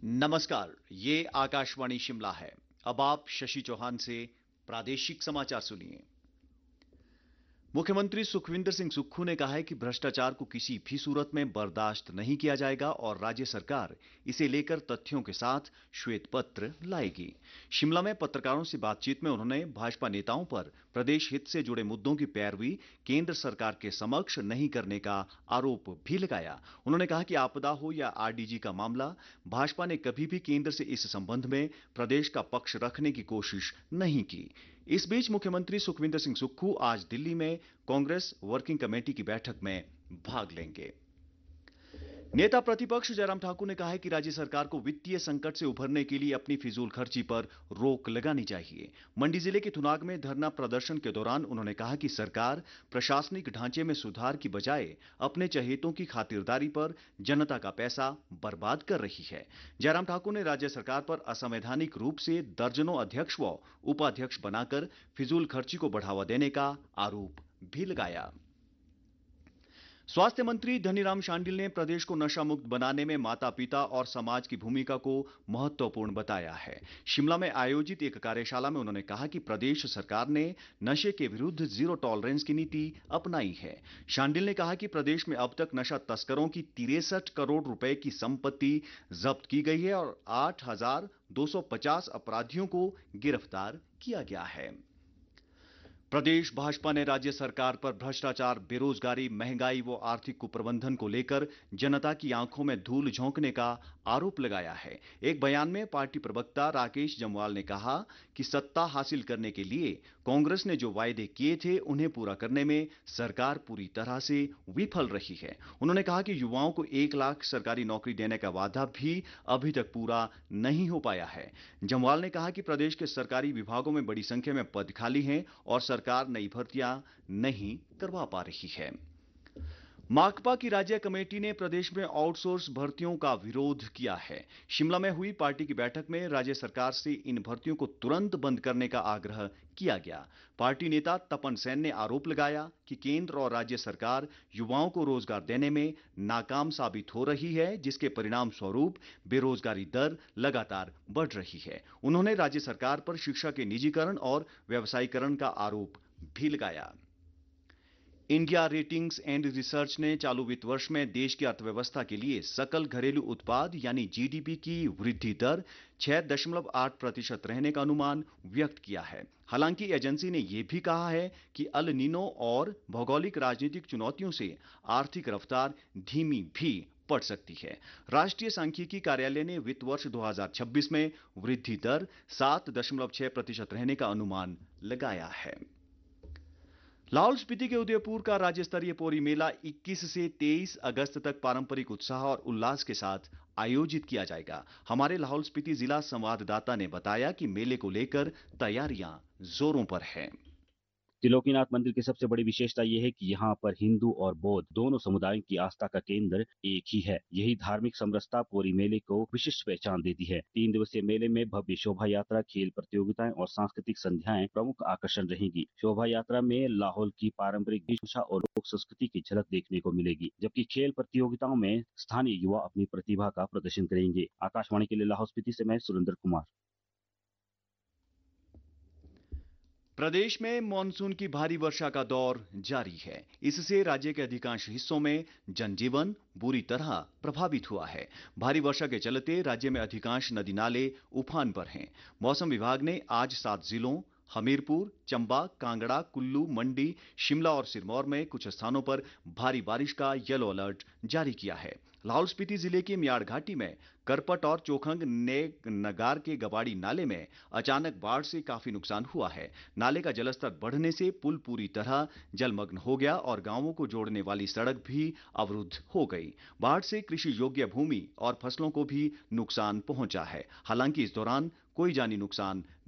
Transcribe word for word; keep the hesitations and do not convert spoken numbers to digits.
नमस्कार, ये आकाशवाणी शिमला है। अब आप शशि चौहान से प्रादेशिक समाचार सुनिए। मुख्यमंत्री सुखविंदर सिंह सुक्खू ने कहा है कि भ्रष्टाचार को किसी भी सूरत में बर्दाश्त नहीं किया जाएगा और राज्य सरकार इसे लेकर तथ्यों के साथ श्वेत पत्र लाएगी। शिमला में पत्रकारों से बातचीत में उन्होंने भाजपा नेताओं पर प्रदेश हित से जुड़े मुद्दों की पैरवी केंद्र सरकार के समक्ष नहीं करने का आरोप भी लगाया। उन्होंने कहा कि आपदा हो या आरडीजी का मामला, भाजपा ने कभी भी केंद्र से इस संबंध में प्रदेश का पक्ष रखने की कोशिश नहीं की। इस बीच मुख्यमंत्री सुखविंदर सिंह सुक्खू आज दिल्ली में कांग्रेस वर्किंग कमेटी की बैठक में भाग लेंगे। नेता प्रतिपक्ष जयराम ठाकुर ने कहा है कि राज्य सरकार को वित्तीय संकट से उभरने के लिए अपनी फिजूल खर्ची पर रोक लगानी चाहिए। मंडी जिले के थुनाग में धरना प्रदर्शन के दौरान उन्होंने कहा कि सरकार प्रशासनिक ढांचे में सुधार की बजाय अपने चहेतों की खातिरदारी पर जनता का पैसा बर्बाद कर रही है। जयराम ठाकुर ने राज्य सरकार पर असंवैधानिक रूप से दर्जनों अध्यक्ष व उपाध्यक्ष बनाकर फिजूल खर्ची को बढ़ावा देने का आरोप भी लगाया। स्वास्थ्य मंत्री धनीराम शांडिल ने प्रदेश को नशा मुक्त बनाने में माता पिता और समाज की भूमिका को महत्वपूर्ण बताया है। शिमला में आयोजित एक कार्यशाला में उन्होंने कहा कि प्रदेश सरकार ने नशे के विरुद्ध जीरो टॉलरेंस की नीति अपनाई है। शांडिल ने कहा कि प्रदेश में अब तक नशा तस्करों की तिरसठ करोड़ रुपए की संपत्ति जब्त की गई है और आठ हजार दो सौ पचास अपराधियों को गिरफ्तार किया गया है। प्रदेश भाजपा ने राज्य सरकार पर भ्रष्टाचार, बेरोजगारी, महंगाई व आर्थिक कुप्रबंधन को लेकर जनता की आंखों में धूल झोंकने का आरोप लगाया है। एक बयान में पार्टी प्रवक्ता राकेश जम्वाल ने कहा कि सत्ता हासिल करने के लिए कांग्रेस ने जो वायदे किए थे उन्हें पूरा करने में सरकार पूरी तरह से विफल रही है। उन्होंने कहा कि युवाओं को एक लाख सरकारी नौकरी देने का वादा भी अभी तक पूरा नहीं हो पाया है। जम्वाल ने कहा कि प्रदेश के सरकारी विभागों में बड़ी संख्या में पद खाली हैं और सरकार नई भर्तियां नहीं करवा पा रही है। माकपा की राज्य कमेटी ने प्रदेश में आउटसोर्स भर्तियों का विरोध किया है। शिमला में हुई पार्टी की बैठक में राज्य सरकार से इन भर्तियों को तुरंत बंद करने का आग्रह किया गया। पार्टी नेता तपन सेन ने आरोप लगाया कि केंद्र और राज्य सरकार युवाओं को रोजगार देने में नाकाम साबित हो रही है, जिसके परिणाम स्वरूप बेरोजगारी दर लगातार बढ़ रही है। उन्होंने राज्य सरकार पर शिक्षा के निजीकरण और व्यवसायीकरण का आरोप भी लगाया। इंडिया रेटिंग्स एंड रिसर्च ने चालू वित्त वर्ष में देश की अर्थव्यवस्था के लिए सकल घरेलू उत्पाद यानी जीडीपी की वृद्धि दर छह दशमलव आठ प्रतिशत रहने का अनुमान व्यक्त किया है। हालांकि एजेंसी ने यह भी कहा है कि अल नीनो और भौगोलिक राजनीतिक चुनौतियों से आर्थिक रफ्तार धीमी भी पड़ सकती है। राष्ट्रीय सांख्यिकी कार्यालय ने वित्त वर्ष दो हज़ार छब्बीस में वृद्धि दर सात दशमलव छह प्रतिशत रहने का अनुमान लगाया है। लाहौल स्पीति के उदयपुर का राज्य स्तरीय पोरी मेला इक्कीस से तेईस अगस्त तक पारंपरिक उत्साह और उल्लास के साथ आयोजित किया जाएगा। हमारे लाहौल स्पीति जिला संवाददाता ने बताया कि मेले को लेकर तैयारियां जोरों पर हैं। त्रिलोकीनाथ मंदिर की सबसे बड़ी विशेषता यह है कि यहाँ पर हिंदू और बौद्ध दोनों समुदायों की आस्था का केंद्र एक ही है। यही धार्मिक समरसता पोरी मेले को विशिष्ट पहचान देती है। तीन दिवसीय मेले में भव्य शोभा यात्रा, खेल प्रतियोगिताएं और सांस्कृतिक संध्याएं प्रमुख आकर्षण रहेंगी। शोभा यात्रा में लाहौल की पारंपरिक वेशभूषा और लोक संस्कृति की झलक देखने को मिलेगी, जबकि खेल प्रतियोगिताओं में स्थानीय युवा अपनी प्रतिभा का प्रदर्शन करेंगे। आकाशवाणी के लिए लाहौल स्पीति से मैं सुरेंद्र कुमार। प्रदेश में मानसून की भारी वर्षा का दौर जारी है। इससे राज्य के अधिकांश हिस्सों में जनजीवन बुरी तरह प्रभावित हुआ है। भारी वर्षा के चलते राज्य में अधिकांश नदी नाले उफान पर हैं। मौसम विभाग ने आज सात जिलों हमीरपुर, चंबा, कांगड़ा, कुल्लू, मंडी, शिमला और सिरमौर में कुछ स्थानों पर भारी बारिश का येलो अलर्ट जारी किया है। लाहौल स्पीति जिले की मियाड़ घाटी में करपट और चोखंग ने नगार के गवाड़ी नाले में अचानक बाढ़ से काफी नुकसान हुआ है। नाले का जलस्तर बढ़ने से पुल पूरी तरह जलमग्न हो गया और गांवों को जोड़ने वाली सड़क भी अवरुद्ध हो गई। बाढ़ से कृषि योग्य भूमि और फसलों को भी नुकसान पहुंचा है। हालांकि इस दौरान कोई जानी नुकसान